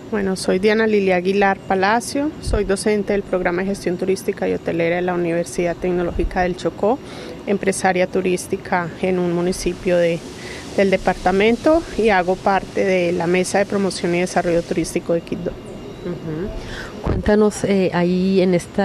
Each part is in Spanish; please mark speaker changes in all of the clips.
Speaker 1: Bueno, soy Diana Lilia Aguilar Palacio, soy docente del programa de gestión turística y hotelera de la Universidad Tecnológica del Chocó, empresaria turística en un municipio del departamento y hago parte de la Mesa de Promoción y Desarrollo Turístico de Quibdó.
Speaker 2: Cuéntanos ahí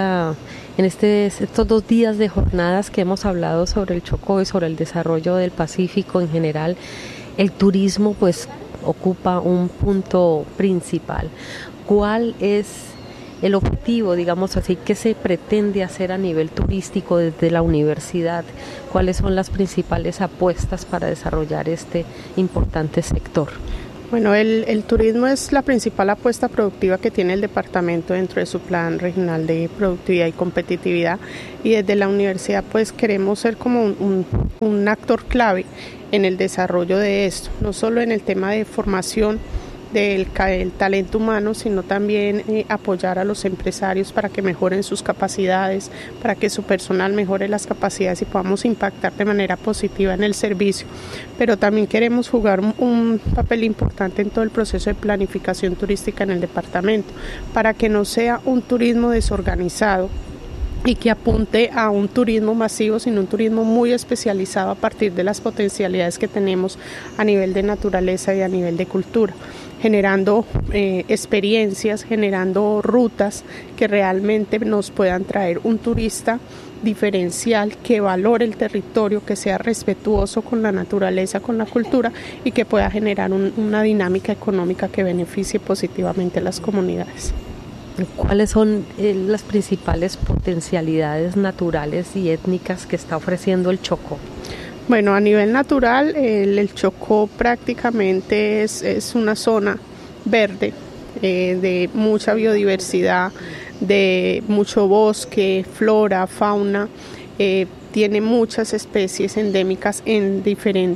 Speaker 2: estos 2 días de jornadas que hemos hablado sobre el Chocó y sobre el desarrollo del Pacífico en general, el turismo pues ocupa un punto principal. ¿Cuál es el objetivo, digamos así, que se pretende hacer a nivel turístico desde la universidad? ¿Cuáles son las principales apuestas para desarrollar este importante sector?
Speaker 1: Bueno, el turismo es la principal apuesta productiva que tiene el departamento dentro de su plan regional de productividad y competitividad, y desde la universidad pues queremos ser como un actor clave en el desarrollo de esto, no solo en el tema de formación del talento humano, sino también apoyar a los empresarios para que mejoren sus capacidades, para que su personal mejore las capacidades y podamos impactar de manera positiva en el servicio. Pero también queremos jugar un papel importante en todo el proceso de planificación turística en el departamento, para que no sea un turismo desorganizado y que apunte a un turismo masivo, sino un turismo muy especializado a partir de las potencialidades que tenemos a nivel de naturaleza y a nivel de cultura, generando experiencias, generando rutas que realmente nos puedan traer un turista diferencial que valore el territorio, que sea respetuoso con la naturaleza, con la cultura y que pueda generar una dinámica económica que beneficie positivamente a las comunidades.
Speaker 2: ¿Cuáles son las principales potencialidades naturales y étnicas que está ofreciendo el Chocó?
Speaker 1: Bueno, a nivel natural, el Chocó prácticamente es una zona verde, de mucha biodiversidad, de mucho bosque, flora, fauna. Tiene muchas especies endémicas en en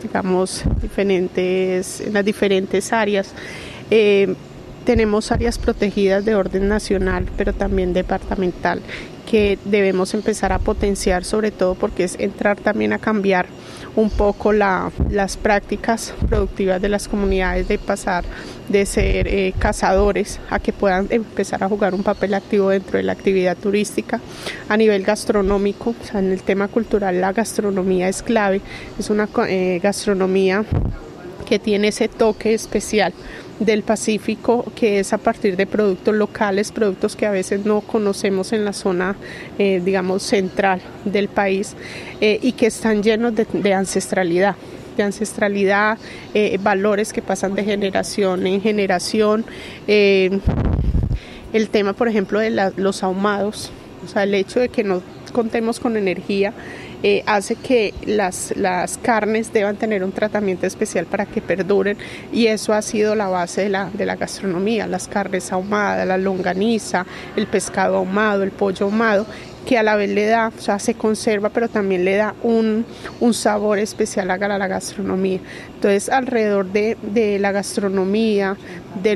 Speaker 1: las diferentes áreas. Tenemos áreas protegidas de orden nacional, pero también departamental, que debemos empezar a potenciar, sobre todo porque es entrar también a cambiar un poco las prácticas productivas de las comunidades, de pasar de ser cazadores a que puedan empezar a jugar un papel activo dentro de la actividad turística. A nivel gastronómico, o sea, en el tema cultural, la gastronomía es clave, es una gastronomía que tiene ese toque especial del Pacífico, que es a partir de productos locales, productos que a veces no conocemos en la zona, central del país, y que están llenos de ancestralidad, valores que pasan de generación en generación. El tema, por ejemplo, de los ahumados, o sea, el hecho de que no contemos con energía, hace que las carnes deban tener un tratamiento especial para que perduren, y eso ha sido la base de la gastronomía, las carnes ahumadas, la longaniza, el pescado ahumado, el pollo ahumado, que a la vez le da, o sea, se conserva, pero también le da un sabor especial a la gastronomía. Entonces, alrededor de la gastronomía, de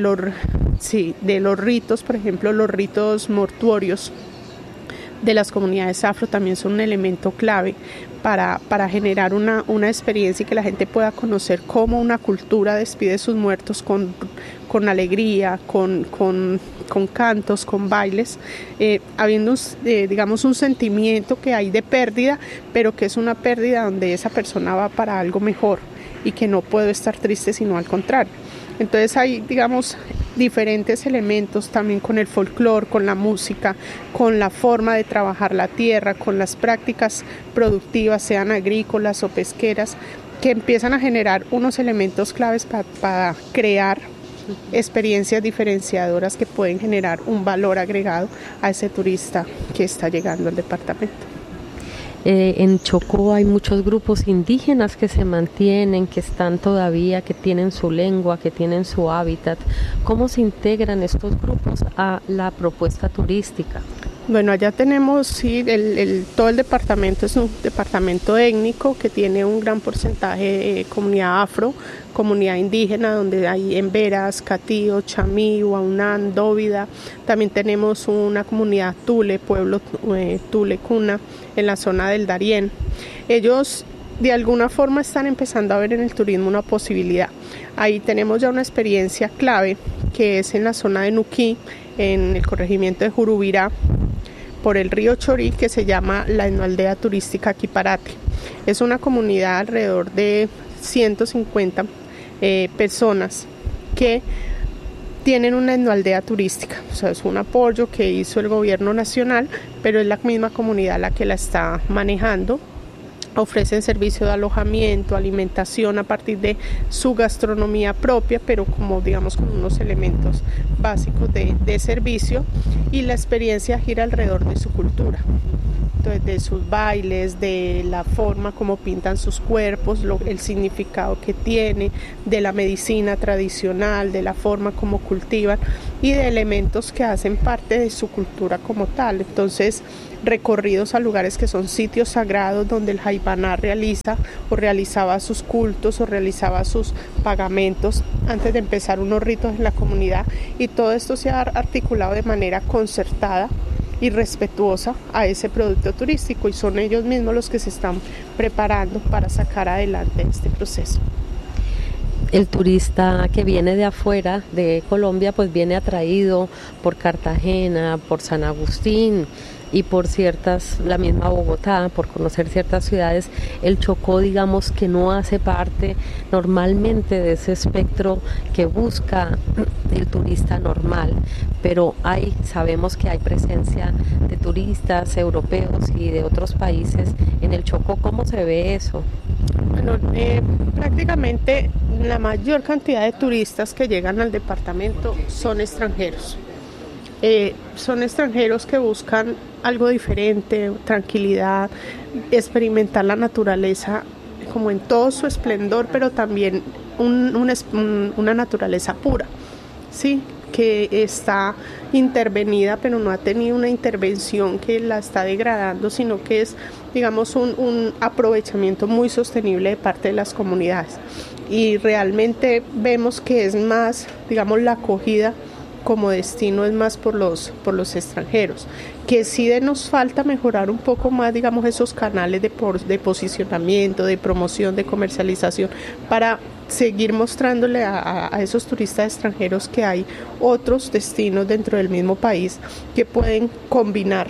Speaker 1: los ritos, por ejemplo, los ritos mortuorios de las comunidades afro también son un elemento clave para generar una experiencia y que la gente pueda conocer cómo una cultura despide sus muertos con alegría, con cantos, con bailes, habiendo un sentimiento que hay de pérdida, pero que es una pérdida donde esa persona va para algo mejor y que no puedo estar triste, sino al contrario. Entonces hay, diferentes elementos también con el folclore, con la música, con la forma de trabajar la tierra, con las prácticas productivas, sean agrícolas o pesqueras, que empiezan a generar unos elementos claves para crear experiencias diferenciadoras que pueden generar un valor agregado a ese turista que está llegando al departamento.
Speaker 2: En Chocó hay muchos grupos indígenas que se mantienen, que están todavía, que tienen su lengua, que tienen su hábitat. ¿Cómo se integran estos grupos a la propuesta turística?
Speaker 1: Bueno, allá tenemos, todo el departamento es un departamento étnico que tiene un gran porcentaje de comunidad afro, comunidad indígena, donde hay emberas, catío, chamí, huaunán, dóvida. También tenemos una comunidad tule, pueblo tule cuna, en la zona del Darién. Ellos de alguna forma están empezando a ver en el turismo una posibilidad. Ahí tenemos ya una experiencia clave que es en la zona de Nuquí, en el corregimiento de Jurubirá, por el río Chorí, que se llama la Etnoaldea Turística Quiparate. Es una comunidad alrededor de 150 personas que tienen una etnoaldea turística, o sea, es un apoyo que hizo el gobierno nacional, pero es la misma comunidad la que la está manejando. Ofrecen servicio de alojamiento, alimentación a partir de su gastronomía propia, pero como digamos con unos elementos básicos de servicio, y la experiencia gira alrededor de su cultura. Entonces, de sus bailes, de la forma como pintan sus cuerpos, el significado que tiene, de la medicina tradicional, de la forma como cultivan y de elementos que hacen parte de su cultura como tal. Entonces, recorridos a lugares que son sitios sagrados donde el Jaibaná realiza o realizaba sus cultos o realizaba sus pagamentos antes de empezar unos ritos en la comunidad, y todo esto se ha articulado de manera concertada y respetuosa a ese producto turístico, y son ellos mismos los que se están preparando para sacar adelante este proceso.
Speaker 2: El turista que viene de afuera de Colombia pues viene atraído por Cartagena, por San Agustín y por la misma Bogotá, por conocer ciertas ciudades. El Chocó, digamos que no hace parte normalmente de ese espectro que busca el turista normal, pero sabemos que hay presencia de turistas europeos y de otros países en el Chocó. ¿Cómo se ve eso?
Speaker 1: Bueno, prácticamente la mayor cantidad de turistas que llegan al departamento son extranjeros. Son extranjeros que buscan algo diferente, tranquilidad, experimentar la naturaleza como en todo su esplendor, pero también una naturaleza pura, ¿sí? Que está intervenida, pero no ha tenido una intervención que la está degradando, sino que es, digamos, un aprovechamiento muy sostenible de parte de las comunidades. Y realmente vemos que es más, digamos, la acogida como destino es más por los extranjeros, que sí nos falta mejorar un poco más, digamos, esos canales de posicionamiento, de promoción, de comercialización, para seguir mostrándole a esos turistas extranjeros que hay otros destinos dentro del mismo país que pueden combinar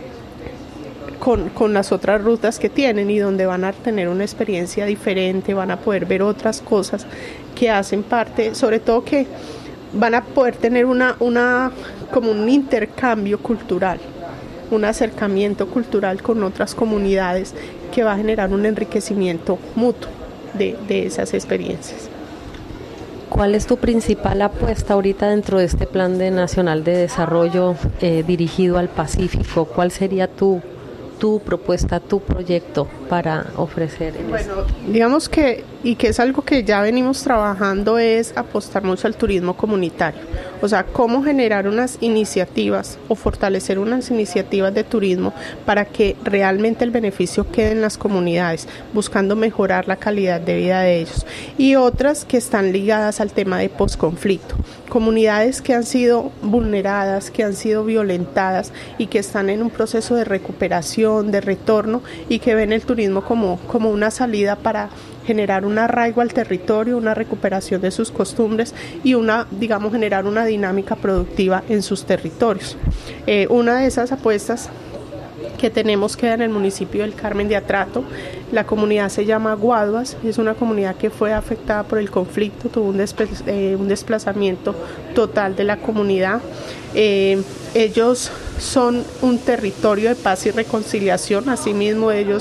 Speaker 1: con las otras rutas que tienen, y donde van a tener una experiencia diferente, van a poder ver otras cosas que hacen parte, sobre todo que van a poder tener como un intercambio cultural, un acercamiento cultural con otras comunidades que va a generar un enriquecimiento mutuo de esas experiencias.
Speaker 2: ¿Cuál es tu principal apuesta ahorita dentro de este Plan Nacional de Desarrollo dirigido al Pacífico? ¿Cuál sería tu propuesta, tu proyecto para ofrecer?
Speaker 1: Bueno, digamos que es algo que ya venimos trabajando, es apostar mucho al turismo comunitario. O sea, cómo generar unas iniciativas o fortalecer unas iniciativas de turismo para que realmente el beneficio quede en las comunidades, buscando mejorar la calidad de vida de ellos. Y otras que están ligadas al tema de posconflicto. Comunidades que han sido vulneradas, que han sido violentadas y que están en un proceso de recuperación, de retorno, y que ven el turismo como una salida para generar un arraigo al territorio, una recuperación de sus costumbres y generar una dinámica productiva en sus territorios. Una de esas apuestas que tenemos queda en el municipio del Carmen de Atrato. La comunidad se llama Guaduas, es una comunidad que fue afectada por el conflicto, tuvo un desplazamiento total de la comunidad. Ellos son un territorio de paz y reconciliación, asimismo ellos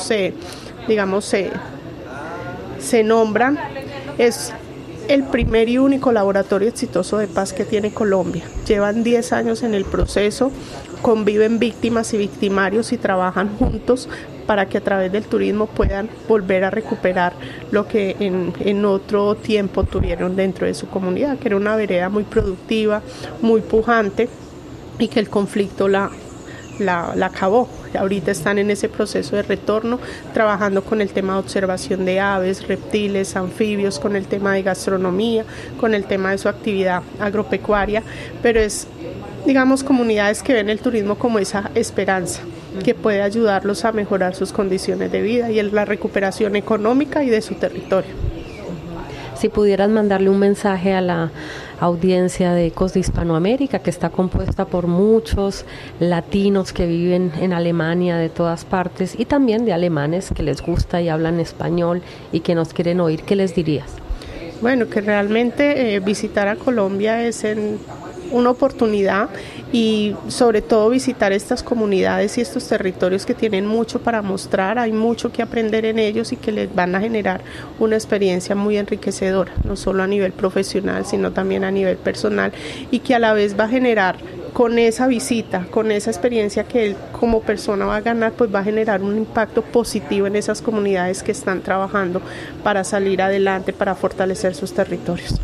Speaker 1: se nombran. Es el primer y único laboratorio exitoso de paz que tiene Colombia. Llevan 10 años en el proceso, conviven víctimas y victimarios y trabajan juntos para que a través del turismo puedan volver a recuperar lo que en otro tiempo tuvieron dentro de su comunidad, que era una vereda muy productiva, muy pujante, y que el conflicto la acabó. Ahorita están en ese proceso de retorno, trabajando con el tema de observación de aves, reptiles, anfibios, con el tema de gastronomía, con el tema de su actividad agropecuaria, pero es, digamos, comunidades que ven el turismo como esa esperanza que puede ayudarlos a mejorar sus condiciones de vida y en la recuperación económica y de su territorio.
Speaker 2: Si pudieras mandarle un mensaje a la audiencia de Ecos de Hispanoamérica, que está compuesta por muchos latinos que viven en Alemania de todas partes y también de alemanes que les gusta y hablan español y que nos quieren oír, ¿qué les dirías?
Speaker 1: Bueno, que realmente visitar a Colombia es una oportunidad y sobre todo visitar estas comunidades y estos territorios que tienen mucho para mostrar, hay mucho que aprender en ellos y que les van a generar una experiencia muy enriquecedora, no solo a nivel profesional, sino también a nivel personal, y que a la vez va a generar con esa visita, con esa experiencia que él como persona va a ganar, pues va a generar un impacto positivo en esas comunidades que están trabajando para salir adelante, para fortalecer sus territorios.